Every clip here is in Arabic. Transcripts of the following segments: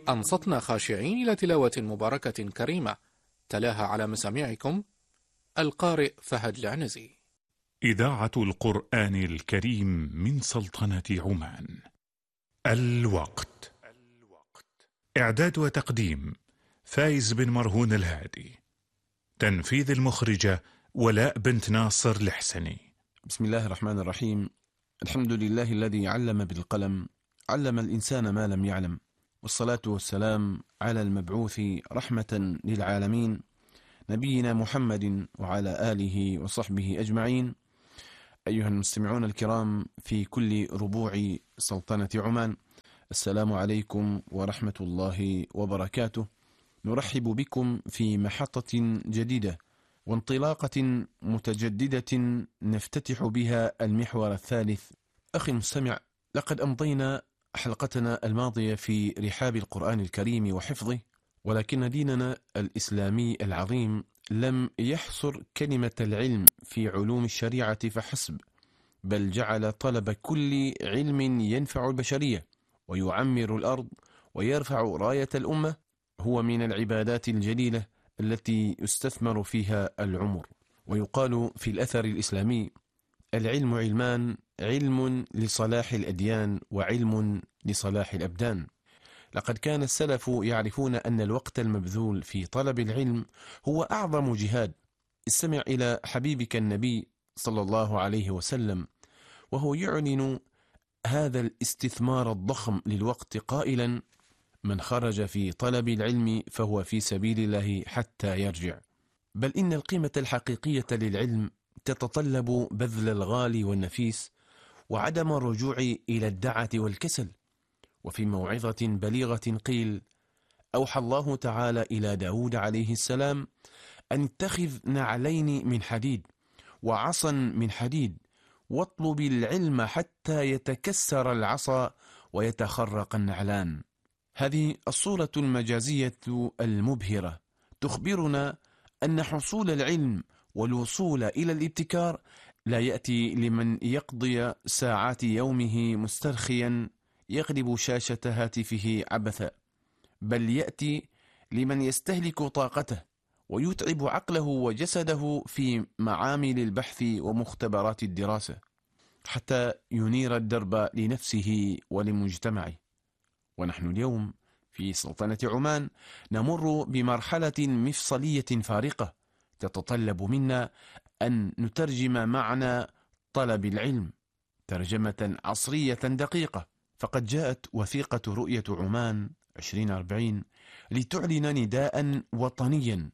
أنصتنا خاشعين إلى تلاوة مباركة كريمة تلاها على مسامعكم القارئ فهد العنزي. إذاعة القرآن الكريم من سلطنة عمان. الوقت. إعداد وتقديم فايز بن مرهون الهادي. تنفيذ المخرجة ولاء بنت ناصر الحسني. بسم الله الرحمن الرحيم. الحمد لله الذي علم بالقلم، علم الإنسان ما لم يعلم، والصلاة والسلام على المبعوث رحمة للعالمين نبينا محمد وعلى آله وصحبه أجمعين. أيها المستمعون الكرام في كل ربوع سلطنة عمان، السلام عليكم ورحمة الله وبركاته. نرحب بكم في محطة جديدة وانطلاقة متجددة نفتتح بها المحور الثالث. أخي المستمع، لقد أمضينا حلقتنا الماضية في رحاب القرآن الكريم وحفظه، ولكن ديننا الإسلامي العظيم لم يحصر كلمة العلم في علوم الشريعة فحسب، بل جعل طلب كل علم ينفع البشرية ويعمر الأرض ويرفع راية الأمة هو من العبادات الجليلة التي يستثمر فيها العمر. ويقال في الأثر الإسلامي: العلم علمان، علم لصلاح الأديان وعلم لصلاح الأبدان. لقد كان السلف يعرفون أن الوقت المبذول في طلب العلم هو أعظم جهاد. استمع إلى حبيبك النبي صلى الله عليه وسلم وهو يعلن هذا الاستثمار الضخم للوقت قائلا: من خرج في طلب العلم فهو في سبيل الله حتى يرجع. بل إن القيمة الحقيقية للعلم تتطلب بذل الغالي والنفيس وعدم الرجوع إلى الدعة والكسل. وفي موعظة بليغة قيل: أوحى الله تعالى إلى داود عليه السلام أن اتخذ نعلين من حديد وعصا من حديد واطلب العلم حتى يتكسر العصا ويتخرق النعلان. هذه الصورة المجازية المبهرة تخبرنا أن حصول العلم والوصول إلى الابتكار لا يأتي لمن يقضي ساعات يومه مسترخيا يغلب شاشة هاتفه عبثا، بل يأتي لمن يستهلك طاقته ويتعب عقله وجسده في معامل البحث ومختبرات الدراسة حتى ينير الدرب لنفسه ولمجتمعه. ونحن اليوم في سلطنة عمان نمر بمرحلة مفصلية فارقة تتطلب منا أن نترجم معنى طلب العلم ترجمة عصرية دقيقة. فقد جاءت وثيقة رؤية عمان 2040 لتعلن نداء وطنيا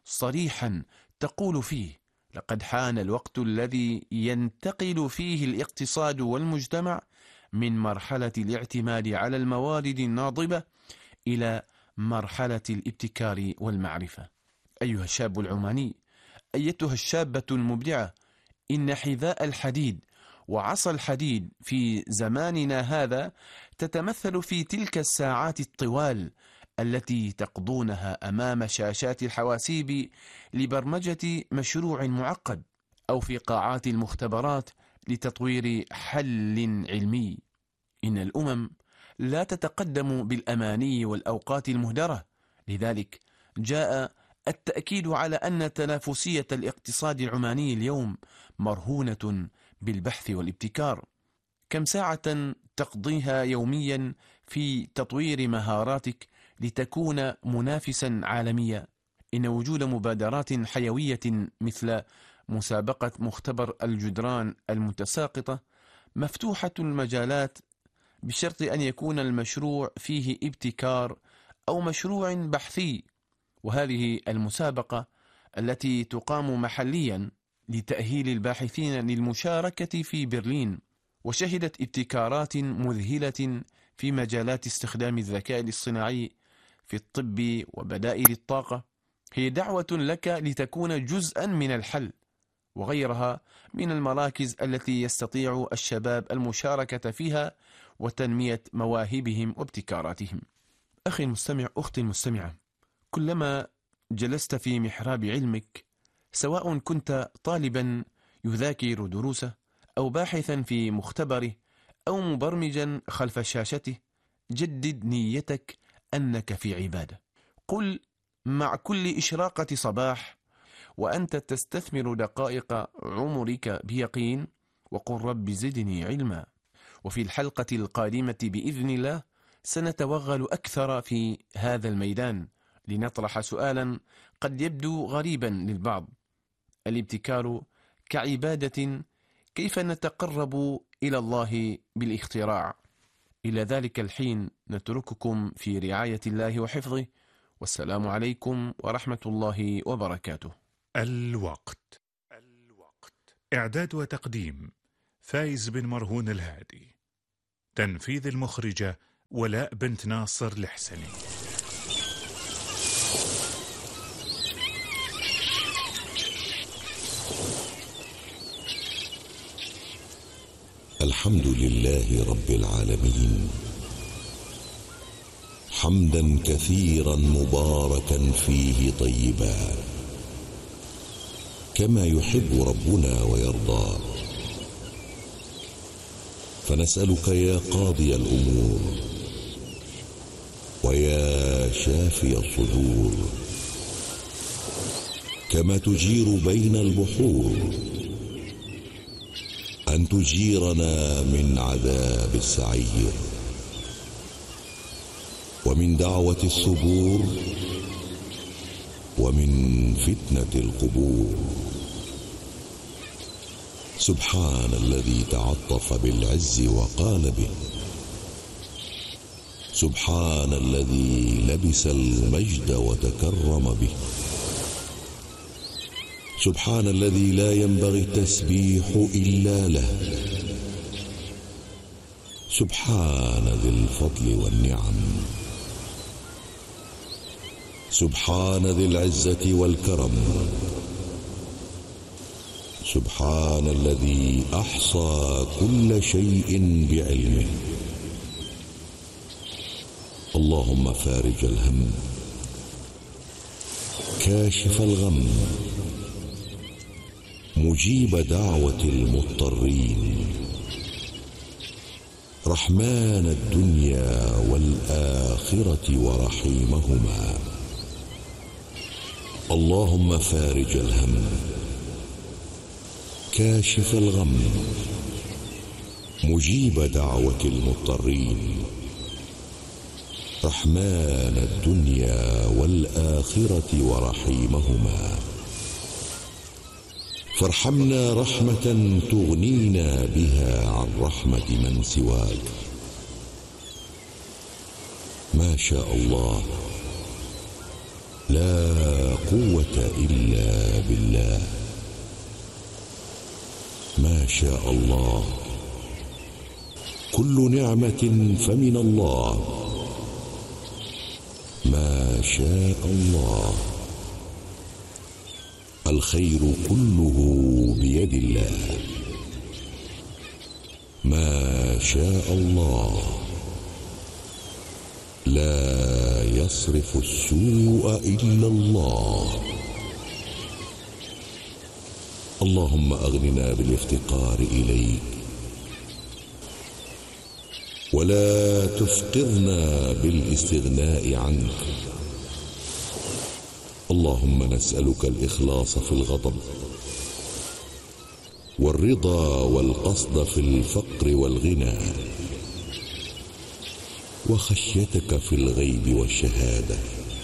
صريحا تقول فيه: لقد حان الوقت الذي ينتقل فيه الاقتصاد والمجتمع من مرحلة الاعتماد على الموارد الناضبة إلى مرحلة الابتكار والمعرفة. أيها الشاب العماني، أيتها الشابة المبدعة، إن حذاء الحديد وعصا الحديد في زماننا هذا تتمثل في تلك الساعات الطوال التي تقضونها أمام شاشات الحواسيب لبرمجة مشروع معقد، أو في قاعات المختبرات لتطوير حل علمي. إن الأمم لا تتقدم بالأماني والأوقات المهدرة، لذلك جاء التأكيد على أن تنافسية الاقتصاد العماني اليوم مرهونة بالبحث والابتكار. كم ساعة تقضيها يوميا في تطوير مهاراتك لتكون منافسا عالميا؟ إن وجود مبادرات حيوية مثل مسابقة مختبر الجدران المتساقطة مفتوحة المجالات، بشرط أن يكون المشروع فيه ابتكار أو مشروع بحثي. وهذه المسابقة التي تقام محليا لتأهيل الباحثين للمشاركة في برلين، وشهدت ابتكارات مذهلة في مجالات استخدام الذكاء الاصطناعي في الطب وبدائل الطاقة، هي دعوة لك لتكون جزءا من الحل، وغيرها من المراكز التي يستطيع الشباب المشاركة فيها وتنمية مواهبهم وابتكاراتهم. أخي المستمع، أختي المستمعة، كلما جلست في محراب علمك، سواء كنت طالبا يذاكر دروسه أو باحثا في مختبره أو مبرمجا خلف شاشته، جدد نيتك أنك في عبادة. قل مع كل إشراقة صباح وأنت تستثمر دقائق عمرك بيقين، وقل رب زدني علما. وفي الحلقة القادمة بإذن الله سنتوغل أكثر في هذا الميدان لنطرح سؤالا قد يبدو غريبا للبعض: الابتكار كعبادة، كيف نتقرب إلى الله بالاختراع؟ إلى ذلك الحين نترككم في رعاية الله وحفظه، والسلام عليكم ورحمة الله وبركاته. الوقت. إعداد وتقديم فايز بن مرهون الهادي. تنفيذ المخرجة ولاء بنت ناصر الحسني. الحمد لله رب العالمين، حمدا كثيرا مباركا فيه طيبا، كما يحب ربنا ويرضى. فنسألك يا قاضي الأمور ويا شافي الصدور، كما تجير بين البحور، أن تجيرنا من عذاب السعير، ومن دعوة الثبور، ومن فتنة القبور. سبحان الذي تعطف بالعز وقال به، سبحان الذي لبس المجد وتكرم به، سبحان الذي لا ينبغي التسبيح إلا له، سبحان ذي الفضل والنعم، سبحان ذي العزة والكرم، سبحان الذي أحصى كل شيء بعلمه. اللهم فارج الهم، كاشف الغم، مجيب دعوة المضطرين، رحمن الدنيا والآخرة ورحيمهما. اللهم فارج الهم، كاشف الغم، مجيب دعوة المضطرين، رحمن الدنيا والآخرة ورحيمهما. فارحمنا رحمة تغنينا بها عن رحمة من سواك. ما شاء الله، لا قوة إلا بالله. ما شاء الله، كل نعمة فمن الله. ما شاء الله، الخير كله بيد الله. ما شاء الله، لا يصرف السوء إلا الله. اللهم أغننا بالافتقار إليك، ولا تفقرنا بالاستغناء عنك. اللهم نسألك الإخلاص في الغضب، والرضا والقصد في الفقر والغنى، وخشيتك في الغيب والشهادة.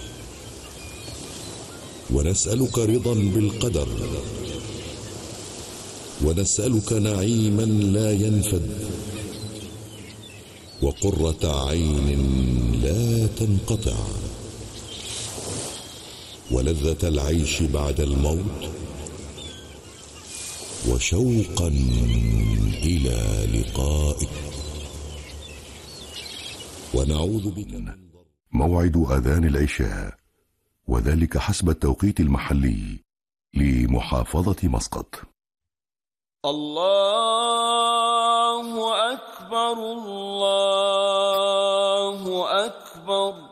ونسألك رضا بالقدر، ونسألك نعيما لا ينفد، وقرة عين لا تنقطع، ولذة العيش بعد الموت، وشوقا إلى لقائك. ونعوذ بك. موعد أذان العشاء، وذلك حسب التوقيت المحلي لمحافظة مسقط. الله أكبر، الله